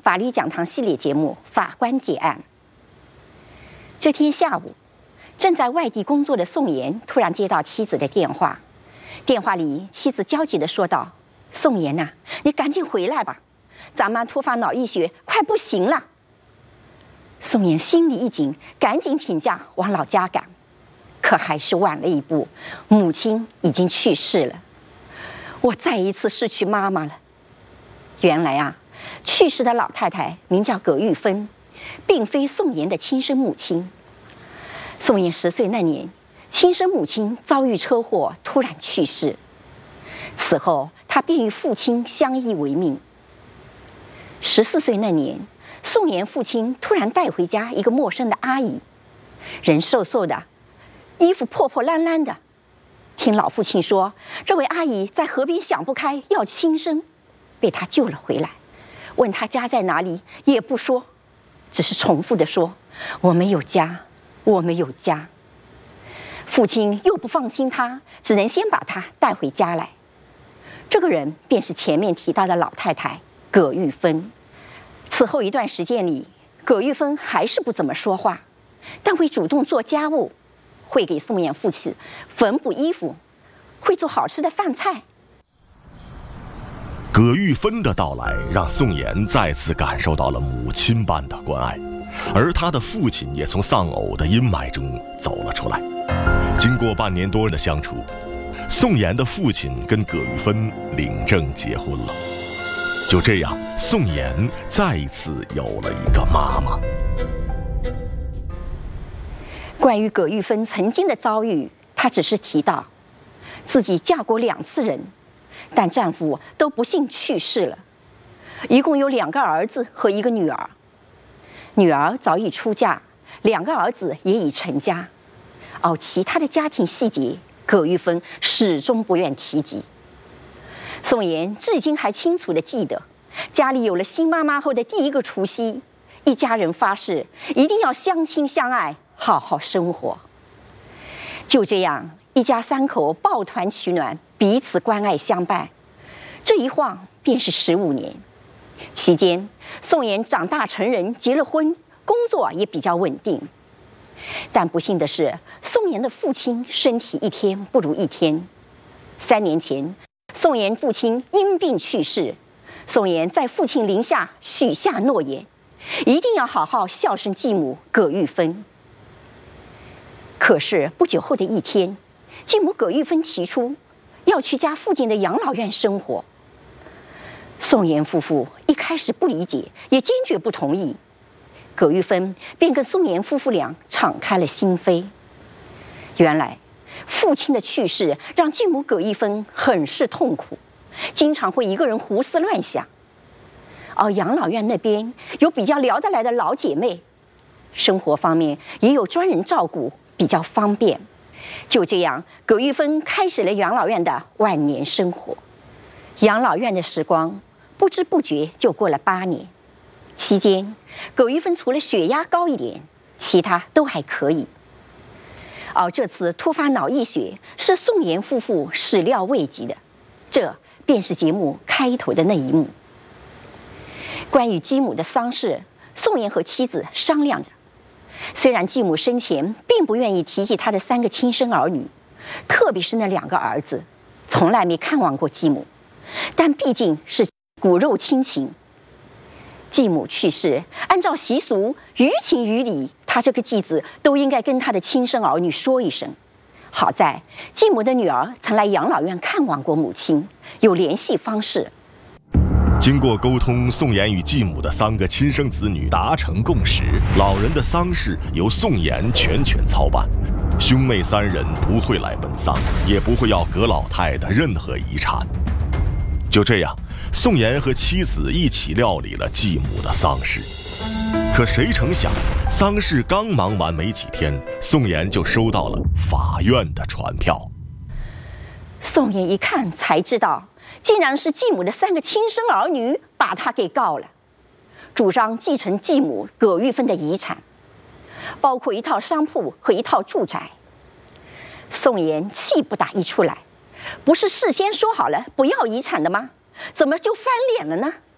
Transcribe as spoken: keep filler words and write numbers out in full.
法律讲堂系列节目《法官解案》。这天下午，正在外地工作的宋岩突然接到妻子的电话，电话里妻子焦急地说道：“宋岩呐、啊，你赶紧回来吧，咱妈突发脑溢血，快不行了。”宋岩心里一紧，赶紧请假往老家赶，可还是晚了一步，母亲已经去世了。我再一次失去妈妈了。原来啊，去世的老太太名叫葛玉芬，并非宋岩的亲生母亲。宋岩十岁那年，亲生母亲遭遇车祸，突然去世。此后，他便与父亲相依为命。十四岁那年，宋岩父亲突然带回家一个陌生的阿姨，人瘦瘦的，衣服破破烂烂的。听老父亲说，这位阿姨在河边想不开要轻生，被他救了回来。问他家在哪里，也不说，只是重复地说：“我没有家，我没有家。”父亲又不放心他，只能先把他带回家来。这个人便是前面提到的老太太葛玉芬。此后一段时间里，葛玉芬还是不怎么说话，但会主动做家务，会给宋岩父亲缝补衣服，会做好吃的饭菜。 葛玉芬的到来让宋岩再次感受到了母亲般的关爱，而他的父亲也从丧偶的阴霾中走了出来。经过半年多的相处，宋岩的父亲跟葛玉芬领证结婚了。就这样，宋岩再一次有了一个妈妈。 关于葛玉芬曾经的遭遇，她只是提到自己嫁过两次人，但丈夫都不幸去世了，一共有两个儿子和一个女儿。女儿早已出嫁，两个儿子也已成家。而其他的家庭细节，葛玉芬始终不愿提及。宋岩至今还清楚地记得，家里有了新妈妈后的第一个除夕，一家人发誓一定要相亲相爱，好好生活。就这样，一家三口抱团取暖，彼此关爱相伴。这一晃便是十五年。期间，宋岩长大成人，结了婚，工作也比较稳定。但不幸的是，宋岩的父亲身体一天不如一天。三年前，宋岩父亲因病去世，宋岩在父亲陵下许下诺言，一定要好好孝顺继母葛玉芬。可是不久后的一天，继母葛玉芬提出要去家附近的养老院生活。宋岩夫妇一开始不理解，也坚决不同意。葛玉芬便跟宋岩夫妇俩敞开了心扉。原来，父亲的去世让继母葛玉芬很是痛苦，经常会一个人胡思乱想。而养老院那边有比较聊得来的老姐妹，生活方面也有专人照顾，比较方便。就这样，葛玉芬开始了养老院的晚年生活。养老院的时光不知不觉就过了八年。期间，葛玉芬除了血压高一点，其他都还可以。而这次突发脑溢血是宋岩夫妇始料未及的，这便是节目开头的那一幕。关于继母的丧事，宋岩和妻子商量着。虽然继母生前并不愿意提起她的三个亲生儿女，特别是那两个儿子，从来没看望过继母，但毕竟是骨肉亲情。继母去世，按照习俗，于情于理，他这个继子都应该跟他的亲生儿女说一声。好在继母的女儿曾来养老院看望过母亲，有联系方式。 经过沟通，宋岩与继母的三个亲生子女达成共识，老人的丧事由宋岩全权操办，兄妹三人不会来奔丧，也不会要葛老太的任何遗产。就这样，宋岩和妻子一起料理了继母的丧事。可谁成想，丧事刚忙完没几天，宋岩就收到了法院的传票。 宋岩一看才知道，竟然是继母的三个亲生儿女把他给告了，主张继承继母葛玉芬的遗产，包括一套商铺和一套住宅。宋岩气不打一处来，不是事先说好了不要遗产的吗？怎么就翻脸了呢？